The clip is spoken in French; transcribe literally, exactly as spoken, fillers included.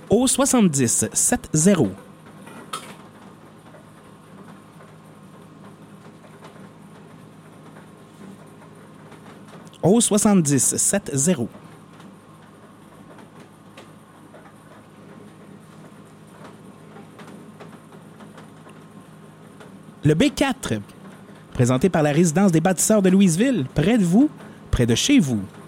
Au soixante-dix soixante-dix. Au soixante-dix soixante-dix. Le B quatre, présenté par la résidence des bâtisseurs de Louisville, près de vous, près de chez vous.